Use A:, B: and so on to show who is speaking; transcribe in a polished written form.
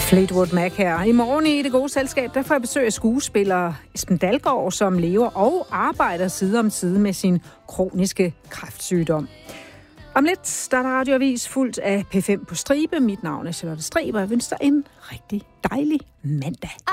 A: Fleetwood Mac her. I morgen i Det Gode Selskab, der får jeg besøg af skuespiller Esben Dalgaard, som lever og arbejder side om side med sin kroniske kræftsygdom. Om lidt, der er der radioavis fuldt af P5 på stribe. Mit navn er Charlotte Stribe, og jeg ønsker en rigtig dejlig mandag.